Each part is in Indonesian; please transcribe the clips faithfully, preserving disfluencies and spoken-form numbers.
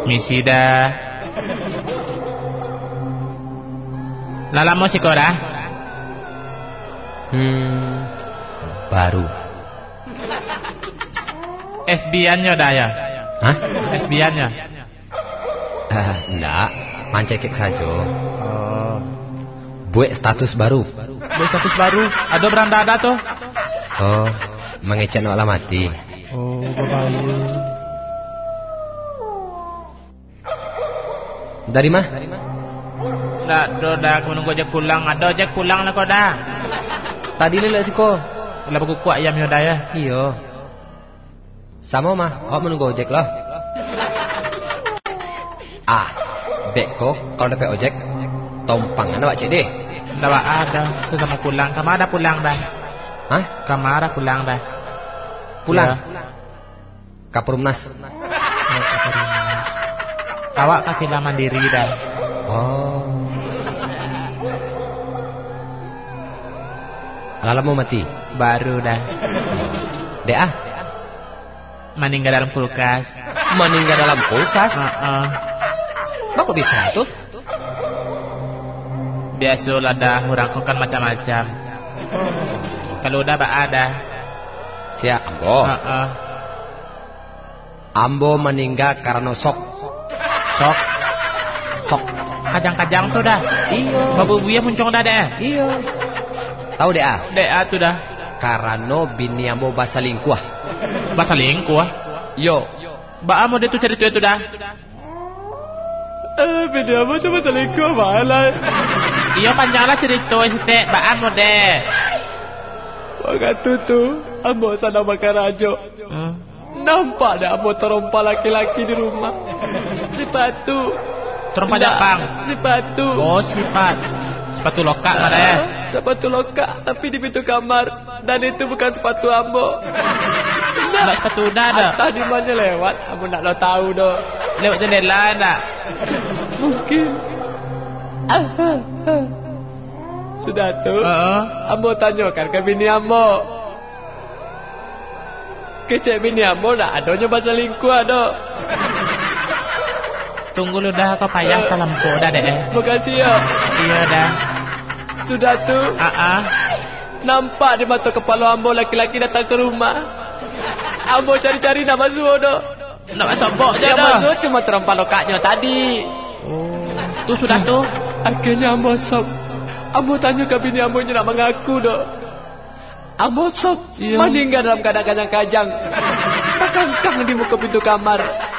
Misi dah. Lala mau sih kau dah? Hmm, baru. F B I-nya dah ya? Hah? F B I-nya? Uh, enggak, mancekek saja. Oh. Buat status baru. Buat status baru? Ada beranda ada tuh? Oh, mengecek no alamati. Oh, berbahaya. Dari mah? Dah, dah, dah. Aku menunggu ojek pulang. Ada ojek pulang lah kau dah. Tadi lelak sih kau. Lah aku kuat ayam yo dah ya. Iyo. Sama mah, awak menunggu ojek loh. Ah, bek kok kalau dapat ojek, tompangan awak cek deh. Dah ada, sesama pulang. Kamu ada pulang dah. Hah? Kamu ada pulang dah. Pulang? Ya. Kapurumnas. Awak kafilah mandiri dah. Oh. Lala mau mati? Baru dah. Dek ah. Meninggal dalam kulkas. Meninggal dalam kulkas? Uh-uh. Kok bisa tuh? Biasa lah dah, orang kan macam-macam. Kalau udah bak ada. Siap, Ambo. Uh-uh. Ambo meninggal karena sok. Sok? Sok. Kajang-kajang tuh dah. Iyo. Babu buaya muncung dah deh. Iyo. Tahu deh ah? Dek ah tuh dah. Karena bini Ambo bahasa lingkuah. Bahasa lingkuah? Yo. Ba amo dia tuh cerita itu dah. Eh, bini Ambo tuh bahasa lingkuah malah. Iya panjanglah cerita itu ba amo deh. Waktu tuh Ambo sana makan rajo. Hmm. Nampak dah Ambo terompa laki-laki di rumah. Sepatu. Terompa Jepang. Sepatu. Oh sifat. Sepatu lokak mana ya? Sepatu lokak tapi di pintu kamar. Dan itu bukan sepatu Ambo. Nak sepatu dah dah. Entah di mana lewat, Ambo nak lo tahu dah. Lewat jendela nak. Mungkin. Sudah tu. Uh-uh. Ambo tanyakan ke bini Ambo. Kecek bini Ambo nak adanya bahasa lingkuah dah. Tunggu lu dah kau payah uh, lampu dah deh. Makasih ya. Iya dah. Sudah tu. Uh-uh. Nampak di mata kepala Ambo laki-laki datang ke rumah. Ambo cari-cari nak masuk dah. Nak masuk bok je dah. Yang dah. masuk cuma terompa lokaknya tadi. Oh. Tu sudah tu. Akhirnya Ambo sok. Ambo tanya ke bini Ambo nak mengaku dah. Ambo sok. Iya. Meninggal dalam keadaan kajang-kajang. Takang-kang di muka pintu kamar.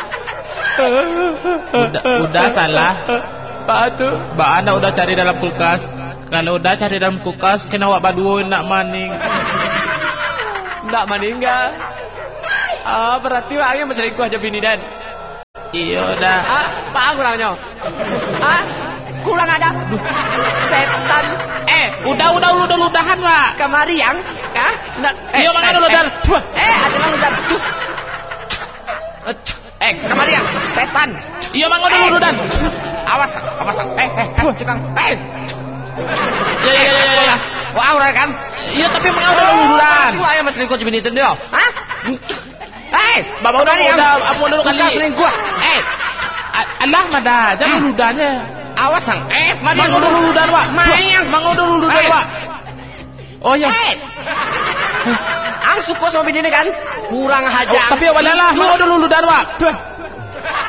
Udah, udah salah. Pak tu. Mbak anda udah cari dalam kulkas. Kalau udah cari dalam kulkas, kena awak berdua nak maning. Nak meninggal. Ah, berarti orangnya berselingkuh aja bini dan. Iya dah. Ah, pak kurangnya. Ah, kurang ada. Setan. Eh, udah udah udah udah ludahan pak. Kemari yang, kah? Nak. Iya mana ada ludahan. Eh, ada ludahan. Eh, kemari yang, setan. Iya mana ada ludahan. Awas, awas. Eh, eh, cekang. Eh. Ya ya ya ya. Wah, orang kan? Iya tapi mana ada ludahan. Itu ayam selingkuh bini itu dia. Hah? Eh, bapak udah udah apa dulu kali. Selingkuh. Eh, Allah mada, jangan ludahnya. Awas sang. Eh, mana ada ludahan pak? Mayang, mana ada ludahan pak? Oh ya. Eh. Ang suka sama bini ini kan? Kurang hajar. Tapi awalnya lah, mana ada ludahan pak?